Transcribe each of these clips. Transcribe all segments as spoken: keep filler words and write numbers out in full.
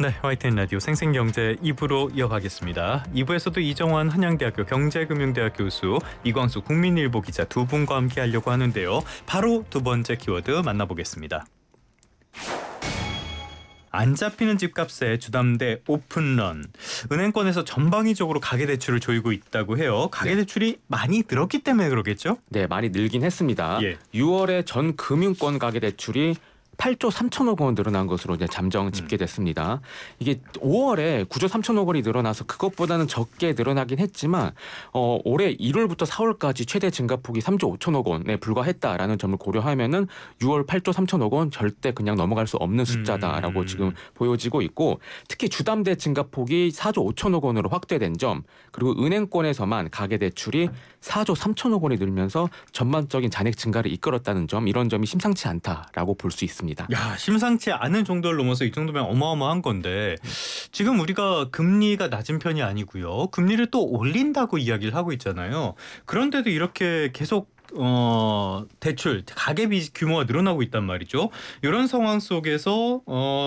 네, 화이트앤 라디오 생생경제 이 부로 이어가겠습니다. 이 부에서도 이정환 한양대학교 경제금융대학 교수, 이광수 국민일보 기자 두 분과 함께 하려고 하는데요. 바로 두 번째 키워드 만나보겠습니다. 안 잡히는 집값에 주담대 오픈런. 은행권에서 전방위적으로 가계대출을 조이고 있다고 해요. 가계대출이 많이 늘었기 때문에 그러겠죠? 네, 많이 늘긴 했습니다. 예. 유월에 전 금융권 가계대출이 팔조 삼천억 원 늘어난 것으로 이제 잠정 집계됐습니다. 이게 오월에 구조 삼천억 원이 늘어나서 그것보다는 적게 늘어나긴 했지만 어, 올해 일월부터 사월까지 최대 증가폭이 삼조 오천억 원에 불과했다라는 점을 고려하면은 유월 팔조 삼천억 원 절대 그냥 넘어갈 수 없는 숫자다라고 음. 지금 보여지고 있고, 특히 주담대 증가폭이 사조 오천억 원으로 확대된 점, 그리고 은행권에서만 가계대출이 사조 삼천억 원이 늘면서 전반적인 잔액 증가를 이끌었다는 점, 이런 점이 심상치 않다라고 볼 수 있습니다. 야, 심상치 않은 정도를 넘어서 이 정도면 어마어마한 건데, 지금 우리가 금리가 낮은 편이 아니고요. 금리를 또 올린다고 이야기를 하고 있잖아요. 그런데도 이렇게 계속 어, 대출, 가계비 규모가 늘어나고 있단 말이죠. 이런 상황 속에서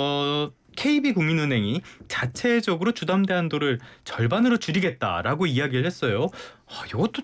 어, 케이비국민은행이 자체적으로 주담대 한도를 절반으로 줄이겠다라고 이야기를 했어요. 아, 이것도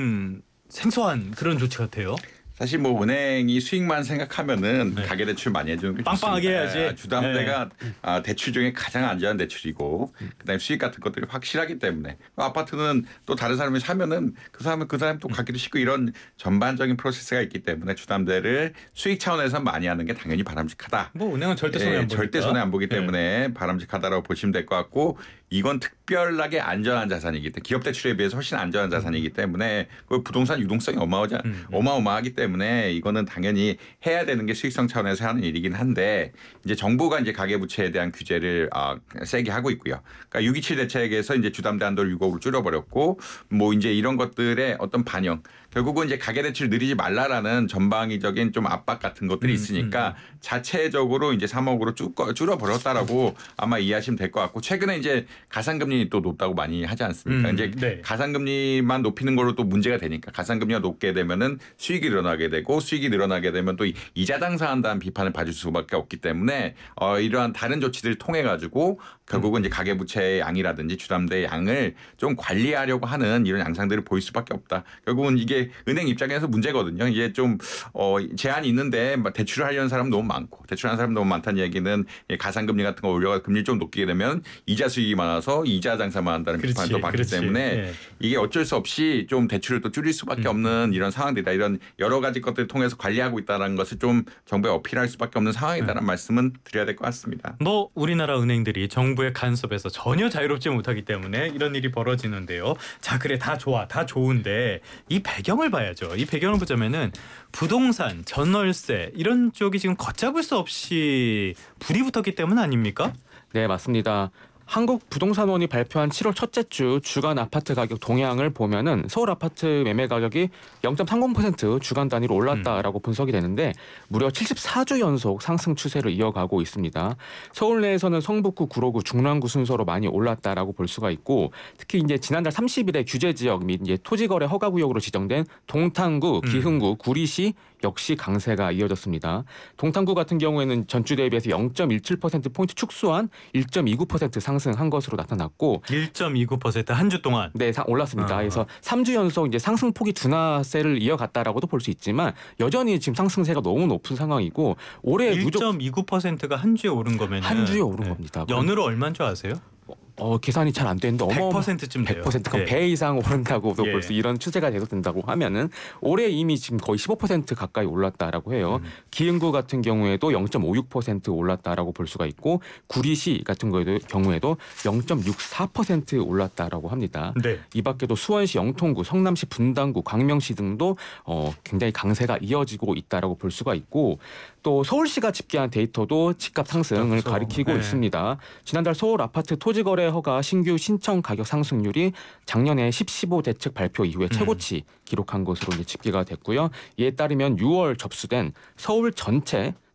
좀 생소한 그런 조치 같아요. 사실 뭐 은행이 수익만 생각하면은 네. 가계대출 많이 해주는 게 빵빵하게 좋습니다. 해야지. 주담대가 네. 아, 대출 중에 가장 안전한 대출이고, 그다음에 수익 같은 것들이 확실하기 때문에 아파트는 또 다른 사람이 사면은 그 사람은 그 사람 또 가기도 쉽고, 이런 전반적인 프로세스가 있기 때문에 주담대를 수익 차원에서 많이 하는 게 당연히 바람직하다. 뭐 은행은 절대 손해 안 예, 보니까. 절대 손해 안 보기 네. 때문에 바람직하다라고 보시면 될 것 같고, 이건 특별하게 안전한 자산이기 때문에, 기업 대출에 비해서 훨씬 안전한 자산이기 때문에 그 부동산 유동성이 어마어마하지, 음, 음. 어마어마하기 때문에 이거는 당연히 해야 되는 게 수익성 차원에서 하는 일이긴 한데, 이제 정부가 이제 가계부채에 대한 규제를 아, 세게 하고 있고요. 그러니까 육이칠 대책에서 이제 주담대 한도를 육억으로 줄여버렸고, 뭐 이제 이런 것들의 어떤 반영, 결국은 이제 가계대출 늘리지 말라라는 전방위적인 좀 압박 같은 것들이 있으니까 음, 음. 자체적으로 이제 삼억으로 쭉 줄여버렸다라고 아마 이해하시면 될 것 같고, 최근에 이제 가상금리 또 높다고 많이 하지 않습니까? 음, 이제 네. 가상금리만 높이는 걸로 또 문제가 되니까, 가상금리가 높게 되면은 수익이 늘어나게 되고, 수익이 늘어나게 되면 또 이자 장사한다는 비판을 받을 수밖에 없기 때문에 어, 이러한 다른 조치들을 통해 가지고 결국은 이제 가계부채의 양이라든지 주담대의 양을 좀 관리하려고 하는 이런 양상들을 보일 수밖에 없다. 결국은 이게 은행 입장에서 문제거든요. 이게 좀 어, 제한이 있는데 대출을 하려는 사람 너무 많고, 대출하는 사람 너무 많다는 얘기는 가상금리 같은 거 올려가 금리를 좀 높게 되면 이자 수익이 많아서 이자 장사만 한다는 그렇지, 비판도 받기 그렇지. 때문에 예. 이게 어쩔 수 없이 좀 대출을 또 줄일 수밖에 음. 없는 이런 상황들이다. 이런 여러 가지 것들을 통해서 관리하고 있다는 것을 좀 정부에 어필할 수밖에 없는 상황이다라는 음. 말씀은 드려야 될 것 같습니다. 뭐 우리나라 은행들이 정부의 간섭에서 전혀 자유롭지 못하기 때문에 이런 일이 벌어지는데요. 자, 그래, 다 좋아, 다 좋은데 이 배경을 봐야죠. 이 배경을 보자면은 부동산, 전월세 이런 쪽이 지금 걷잡을 수 없이 불이 붙었기 때문 아닙니까? 네, 맞습니다. 한국부동산원이 발표한 칠월 첫째 주 주간 아파트 가격 동향을 보면은 서울 아파트 매매 가격이 영 점 삼공 퍼센트 주간 단위로 올랐다라고 음. 분석이 되는데, 무려 칠십사 주 연속 상승 추세를 이어가고 있습니다. 서울 내에서는 성북구, 구로구, 중랑구 순서로 많이 올랐다라고 볼 수가 있고, 특히 이제 지난달 삼십일에 규제 지역 및 이제 토지거래 허가 구역으로 지정된 동탄구, 기흥구, 구리시 역시 강세가 이어졌습니다. 동탄구 같은 경우에는 전주 대비해서 영 점 일칠 퍼센트 포인트 축소한 일 점 이구 퍼센트 상승한 것으로 나타났고, 일 점 이구 퍼센트 한 주 동안. 네, 올랐습니다. 아. 그래서 삼 주 연속 이제 상승폭이 둔화세를 이어갔다라고도 볼 수 있지만, 여전히 지금 상승세가 너무 높은 상황이고, 올해 일 점 이구 퍼센트가 한 주에 오른 거면 한 주에 오른 겁니다. 연으로 얼마인 줄 아세요? 어, 계산이 잘 안 되는데 백 퍼센트쯤 돼요. 백 퍼센트 그럼 예. 배 이상 오른다고도 예. 볼 수, 이런 추세가 계속된다고 하면은 올해 이미 지금 거의 십오 퍼센트 가까이 올랐다라고 해요. 음. 기흥구 같은 경우에도 영 점 오육 퍼센트 올랐다라고 볼 수가 있고, 구리시 같은 거에도 경우에도 영 점 육사 퍼센트 올랐다라고 합니다. 네. 이 밖에도 수원시 영통구, 성남시 분당구, 광명시 등도 어, 굉장히 강세가 이어지고 있다라고 볼 수가 있고, 또 서울시가 집계한 데이터도 집값 상승을 그렇죠. 가리키고 네. 있습니다. 지난달 서울 아파트 토지거래 허가 신규 신청 가격 상승률이 작년에 십, 십오 대책 발표 이후에 음. 최고치 기록한 것으로 이제 집계가 됐고요. 이에 따르면 유월 접수된 서울 전체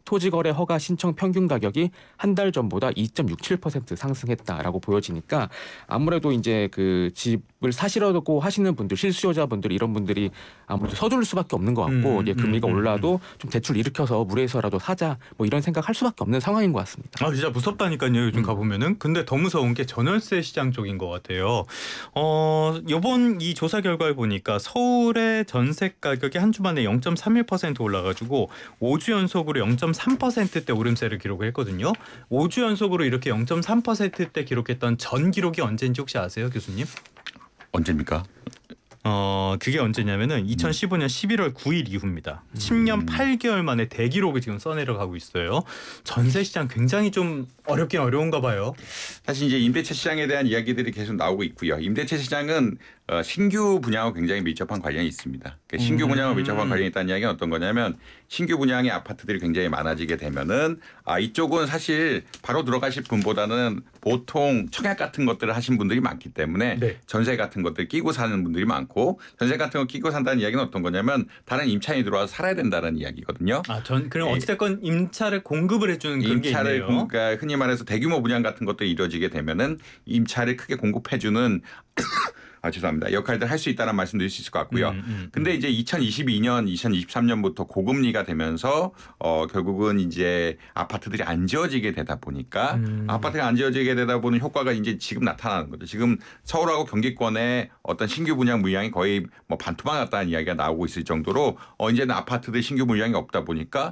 토지거래 허가 신청 평균 가격이 한 달 전보다 이 점 육칠 퍼센트 상승했다라고 보여지니까 아무래도 이제 그 집을 사시려고 하시는 분들, 실수요자분들 이런 분들이 아무래도 서두를 수밖에 없는 것 같고 음, 이제 금리가 음, 음, 올라도 좀 대출 일으켜서 무리해서라도 사자 뭐 이런 생각할 수밖에 없는 상황인 것 같습니다. 아 진짜 무섭다니까요. 요즘 음. 가보면은. 근데 더 무서운 게 전월세 시장 쪽인 것 같아요. 어 이번 이 조사 결과를 보니까 서울의 전세 가격이 한 주 만에 영 점 삼일 퍼센트 올라가지고 오 주 연속으로 영 점 삼 퍼센트대 오름세를 기록했거든요. 오 주 연속으로 이렇게 영 점 삼 퍼센트대 기록했던 전 기록이 언제인지 혹시 아세요, 교수님? 언제입니까? 어 그게 언제냐면은 이천십오 년 십일월 구일 이후입니다. 십 년 팔 개월 만에 대기록을 지금 써내려가고 있어요. 전세 시장 굉장히 좀 어렵긴 어려운가 봐요. 사실 이제 임대차 시장에 대한 이야기들이 계속 나오고 있고요. 임대차 시장은 어, 신규 분양하고 굉장히 밀접한 관련이 있습니다. 그러니까 신규 음. 분양과 밀접한 관련이 있다는 이야기는 어떤 거냐면 신규 분양의 아파트들이 굉장히 많아지게 되면은 아 이쪽은 사실 바로 들어가실 분보다는 보통 청약 같은 것들을 하신 분들이 많기 때문에 네. 전세 같은 것들 끼고 사는 분들이 많고 전세 같은 거 끼고 산다는 이야기는 어떤 거냐면 다른 임차인이 들어와서 살아야 된다는 이야기거든요. 아, 전 그럼 예. 어찌됐건 임차를 공급을 해주는 그런 게 임차를 있네요. 공- 그러니까 흔히 말해서 대규모 분양 같은 것도 이루어지게 되면은 임차를 크게 공급해주는 아 죄송합니다. 역할들 할 수 있다는 말씀드릴 수 있을 것 같고요. 음, 음, 근데 이제 이천이십이 년, 이천이십삼 년부터 고금리가 되면서 어 결국은 이제 아파트들이 안 지어지게 되다 보니까 음. 아파트가 안 지어지게 되다 보는 효과가 이제 지금 나타나는 거죠. 지금 서울하고 경기권의 어떤 신규 분양 물량이 거의 뭐 반토막 났다는 이야기가 나오고 있을 정도로 어 이제는 아파트들 신규 물량이 없다 보니까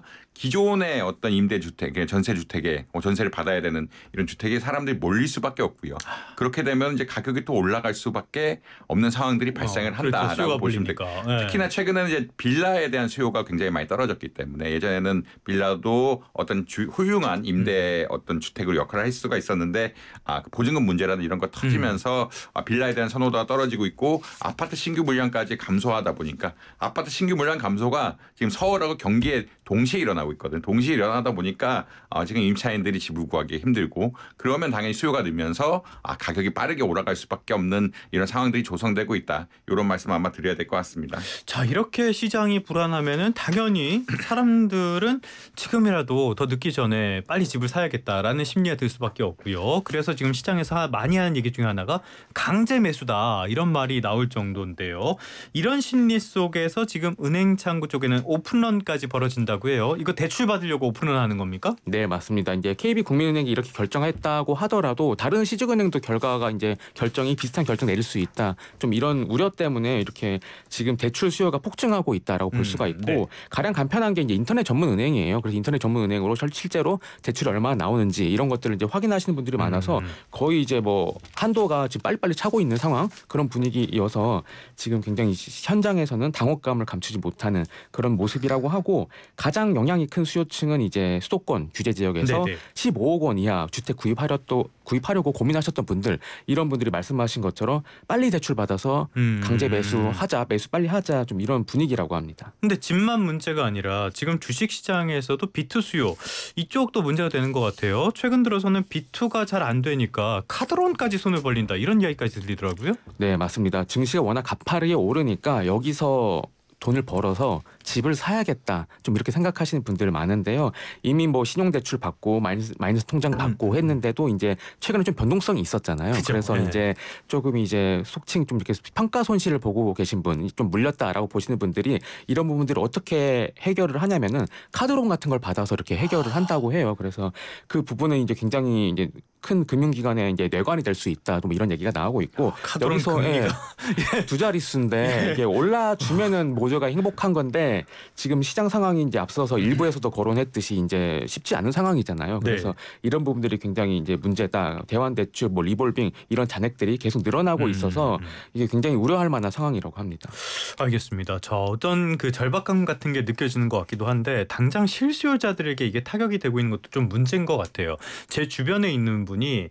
기존의 어떤 임대주택, 전세주택에 전세를 받아야 되는 이런 주택에 사람들이 몰릴 수밖에 없고요. 그렇게 되면 이제 가격이 또 올라갈 수밖에 없는 상황들이 발생을 어, 그렇죠. 한다라고 수요가 보시면 돼요. 불리니까. 네. 특히나 최근에는 이제 빌라에 대한 수요가 굉장히 많이 떨어졌기 때문에 예전에는 빌라도 어떤 주, 훌륭한 임대 음. 어떤 주택으로 역할을 할 수가 있었는데 아, 그 보증금 문제라는 이런 거 터지면서 음. 아, 빌라에 대한 선호도가 떨어지고 있고 아파트 신규 물량까지 감소하다 보니까 아파트 신규 물량 감소가 지금 서울하고 경기에 동시에 일어나고 있거든. 동시에 일어나다 보니까 어, 지금 임차인들이 집을 구하기 힘들고 그러면 당연히 수요가 늘면서 아, 가격이 빠르게 올라갈 수밖에 없는 이런 상황들이 조성되고 있다. 이런 말씀 아마 드려야 될 것 같습니다. 자, 이렇게 시장이 불안하면은 당연히 사람들은 지금이라도 더 늦기 전에 빨리 집을 사야겠다라는 심리가 들 수밖에 없고요. 그래서 지금 시장에서 많이 하는 얘기 중에 하나가 강제 매수다 이런 말이 나올 정도인데요. 이런 심리 속에서 지금 은행 창구 쪽에는 오픈런까지 벌어진다고 해요. 이거 대출 받으려고 오픈런 하는 겁니까? 네, 맞습니다. 이제 케이비국민은행이 이렇게 결정했다고 하더라도 다른 시중은행도 결과가 이제 결정이 비슷한 결정 내릴 수 있다. 좀 이런 우려 때문에 이렇게 지금 대출 수요가 폭증하고 있다라고 볼 음, 수가 있고 네. 가장 간편한 게 이제 인터넷 전문 은행이에요. 그래서 인터넷 전문 은행으로 실- 실제로 대출이 얼마나 나오는지 이런 것들을 이제 확인하시는 분들이 많아서 음. 거의 이제 뭐 한도가 지금 빨리빨리 차고 있는 상황 그런 분위기여서 지금 굉장히 시- 현장에서는 당혹감을 감추지 못하는 그런 모습이라고 하고 가장 영향이 큰 수요층은 이제 수도권 규제 지역에서 네네. 십오억 원 이하 주택 구입하려 또 구입하려고 고민하셨던 분들 이런 분들이 말씀하신 것처럼 빨리 대출 받아서 음. 강제 매수하자 매수 빨리 하자 좀 이런 분위기라고 합니다. 근데 집만 문제가 아니라 지금 주식시장에서도 비투 수요 이쪽도 문제가 되는 것 같아요. 최근 들어서는 비투가 잘 안 되니까 카드론까지 손을 벌린다 이런 이야기까지 들리더라고요. 네, 맞습니다. 증시가 워낙 가파르게 오르니까 여기서 돈을 벌어서 집을 사야겠다 좀 이렇게 생각하시는 분들 많은데요. 이미 뭐 신용대출 받고 마이너스, 마이너스 통장 받고 했는데도 이제 최근에 좀 변동성이 있었잖아요. 그죠. 그래서 네. 이제 조금 이제 속칭 좀 이렇게 평가 손실을 보고 계신 분, 좀 물렸다라고 보시는 분들이 이런 부분들을 어떻게 해결을 하냐면은 카드론 같은 걸 받아서 이렇게 해결을 한다고 해요. 그래서 그 부분은 이제 굉장히 이제 큰 금융기관의 이제 뇌관이 될 수 있다. 뭐 이런 얘기가 나오고 있고 카드론 여기서 금리가. 예, 두 자릿수인데 이게 올라주면은 모두가 행복한 건데 지금 시장 상황이 이제 앞서서 일부에서도 거론했듯이 이제 쉽지 않은 상황이잖아요. 그래서 네. 이런 부분들이 굉장히 이제 문제다. 대환대출, 뭐 리볼빙 이런 잔액들이 계속 늘어나고 음, 있어서 음. 이게 굉장히 우려할 만한 상황이라고 합니다. 알겠습니다. 저 어떤 그 절박감 같은 게 느껴지는 것 같기도 한데 당장 실수요자들에게 이게 타격이 되고 있는 것도 좀 문제인 것 같아요. 제 주변에 있는 분이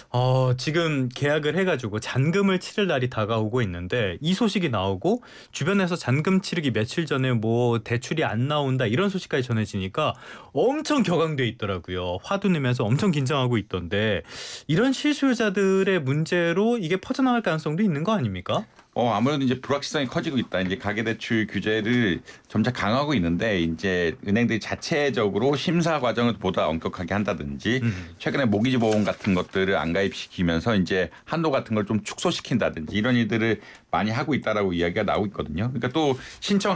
어, 지금 계약을 해가지고 잔금을 치를 날이 다가오고 있는데 이 소식이 나오고 주변에서 잔금 치르기 며칠 전에 뭐 대출이 안 나온다 이런 소식까지 전해지니까 엄청 격앙돼 있더라고요. 화도 내면서 엄청 긴장하고 있던데 이런 실수요자들의 문제로 이게 퍼져나갈 가능성도 있는 거 아닙니까? 어, 아무래도 이제 불확실성이 커지고 있다. 이제 가계대출 규제를 점차 강화하고 있는데 이제 은행들이 자체적으로 심사 과정을 보다 엄격하게 한다든지 음. 최근에 모기지 보험 같은 것들을 안 가입시키면서 이제 한도 같은 걸 좀 축소시킨다든지 이런 일들을 많이 하고 있다라고 이야기가 나오고 있거든요. 그러니까 또 신청